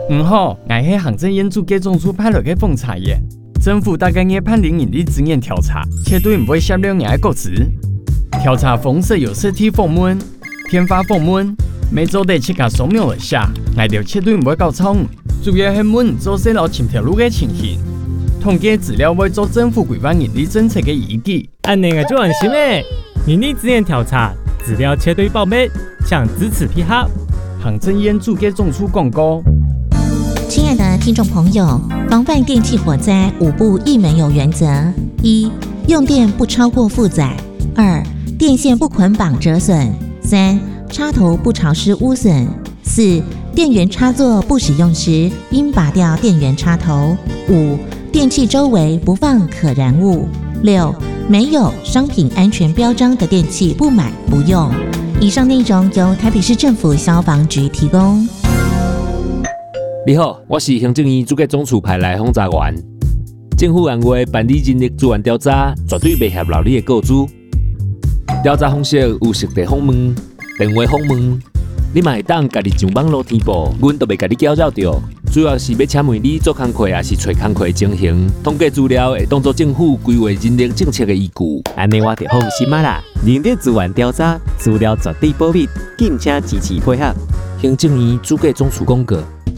好，我是行政院主计总处派来的奉查员。政府大概也判零盈利资源调查，绝对不会泄露我的个资。调查方式有实体访问、电话访问，每周得7个扫描一下，我就绝对不会搞错。主要是问做细路前条路的情形，统计资料会做政府规划盈利政策的依据。 安尼个就安心嘞，盈利资源调查资料绝对保密，请支持配合。 行政院主计总处广告。 亲爱的听众朋友，防范电器火灾5不一没有原则： 1. 用电不超过负载； 2. 电线不捆绑折损； 3. 插头不潮湿污损； 4. 电源插座不使用时，应拔掉电源插头； 5. 电器周围不放可燃物； 6. 没有商品安全标章的电器不买不用。以上内容由台北市政府消防局提供。 你好，我是行政院主计总处派来访查员。政府按月办理人力资源调查，绝对袂泄露你的个资。调查方式有实地访问、电话访问，你嘛会当家己上网络填报，阮都袂家己搅扰着。主要是要请问你做工课，也是找工课情形，统计资料会当作政府规划人力政策的依据。 安尼我就放心啦。人力资源调查资料绝对保密，敬请支持配合。 行政院主计总处广告。